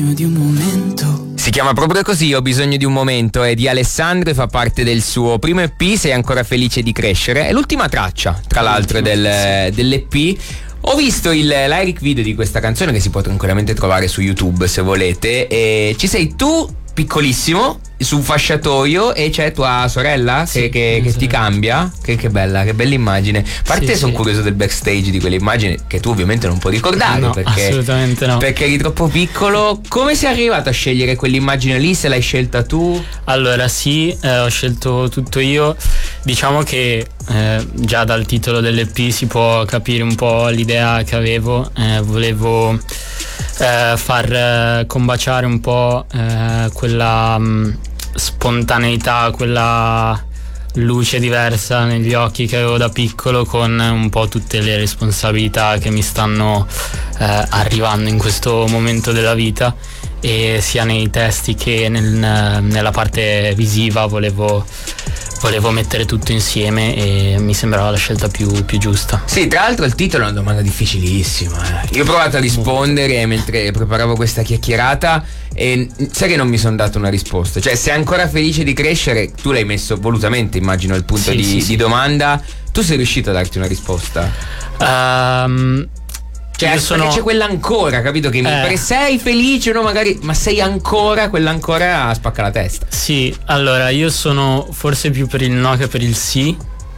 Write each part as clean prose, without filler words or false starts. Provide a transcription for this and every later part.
Di un momento. Si chiama proprio così, Ho bisogno di un momento, è di Alessandro e fa parte del suo primo EP, Sei ancora felice di crescere, è l'ultima traccia tra l'altro dell'EP. Ho visto il lyric video di questa canzone che si può tranquillamente trovare su YouTube se volete, e ci sei tu piccolissimo su un fasciatoio e c'è tua sorella che ti cambia. Che bella immagine. A parte sono curioso del backstage di quell'immagine che tu ovviamente non puoi ricordare, no, perché assolutamente no, perché eri troppo piccolo. Come sei arrivato a scegliere quell'immagine lì? Se l'hai scelta tu? Allora sì, ho scelto tutto io. Diciamo che già dal titolo dell'EP si può capire un po' l'idea che avevo. Volevo far combaciare un po' quella spontaneità, quella luce diversa negli occhi che avevo da piccolo, con un po' tutte le responsabilità che mi stanno arrivando in questo momento della vita, e sia nei testi che nella parte visiva volevo mettere tutto insieme e mi sembrava la scelta più giusta. Sì, tra l'altro il titolo è una domanda difficilissima. Io ho provato a rispondere mentre preparavo questa chiacchierata e sai che non mi sono dato una risposta. Cioè, sei ancora felice di crescere, tu l'hai messo volutamente, immagino, il punto di domanda. Tu sei riuscito a darti una risposta? Cioè, c'è quella ancora, capito? Perché sei felice, no? Magari, ma sei ancora, quella ancora spacca la testa. Sì, allora io sono forse più per il no che per il sì,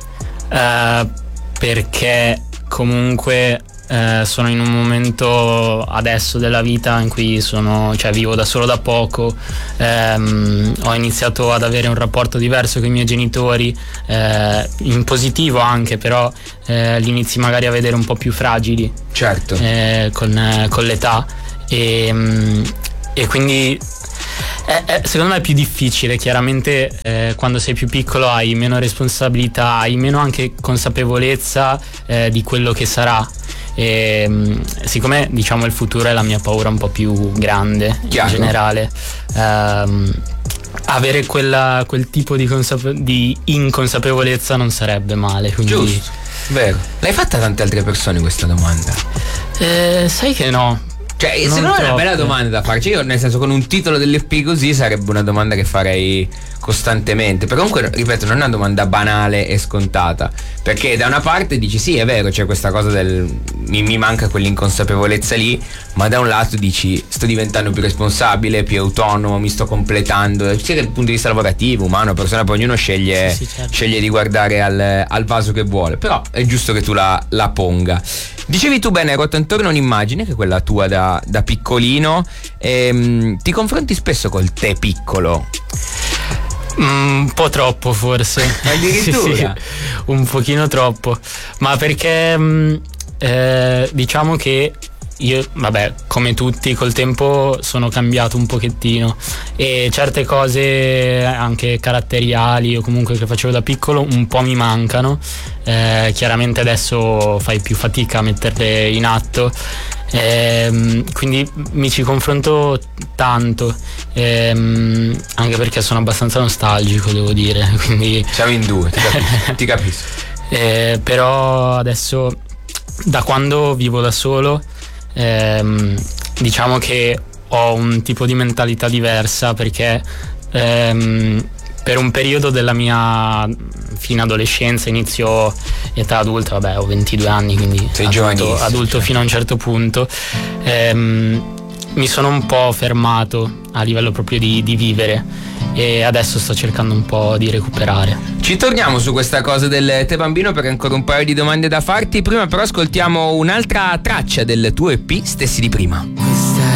perché comunque sono in un momento adesso della vita in cui vivo da solo da poco, ho iniziato ad avere un rapporto diverso con i miei genitori, in positivo anche, però li inizi magari a vedere un po' più fragili, certo, con l'età, e quindi secondo me è più difficile. Chiaramente quando sei più piccolo hai meno responsabilità, hai meno anche consapevolezza di quello che sarà, e siccome diciamo il futuro è la mia paura un po' più grande, chiaro, in generale, avere quel tipo di inconsapevolezza non sarebbe male, quindi... Giusto, vero. L'hai fatta a tante altre persone questa domanda? Sai che no. Cioè, secondo me è una bella domanda da farci. Io, nel senso, con un titolo dell'EP così sarebbe una domanda che farei costantemente. Però comunque, ripeto, non è una domanda banale e scontata, perché da una parte dici sì, è vero, c'è questa cosa mi manca quell'inconsapevolezza lì, ma da un lato dici sto diventando più responsabile, più autonomo, mi sto completando, sia dal punto di vista lavorativo, umano, persona, poi ognuno sceglie di guardare al vaso che vuole. Però è giusto che tu la ponga. Dicevi tu bene, hai rotto intorno un'immagine che è quella tua da piccolino, ti confronti spesso col te piccolo? Un po' troppo forse. Addirittura? Sì, un pochino troppo, ma perché diciamo che io, vabbè, come tutti col tempo sono cambiato un pochettino, e certe cose anche caratteriali o comunque che facevo da piccolo un po' mi mancano. Chiaramente adesso fai più fatica a metterle in atto, quindi mi ci confronto tanto, anche perché sono abbastanza nostalgico, devo dire, quindi siamo in due, ti capisco. Però adesso, da quando vivo da solo, diciamo che ho un tipo di mentalità diversa, perché per un periodo della mia fine adolescenza, inizio età adulta, vabbè, ho 22 anni, quindi sei adulto fino a un certo punto, mi sono un po' fermato a livello proprio di vivere, e adesso sto cercando un po' di recuperare. Ci torniamo su questa cosa del te bambino, perché ancora un paio di domande da farti. Prima però ascoltiamo un'altra traccia del tuo EP, Stessi di prima.